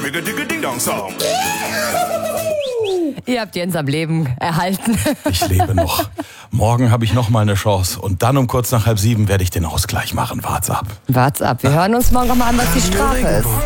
Ding-a-ding-a-ding-dong-Song. Ihr habt Jens am Leben erhalten. Ich lebe noch. Morgen habe ich noch mal eine Chance. Und dann um kurz nach 6:30 werde ich den Ausgleich machen. Wart's ab. Wart's ab. Wir hören uns morgen mal an, was die Strafe ist.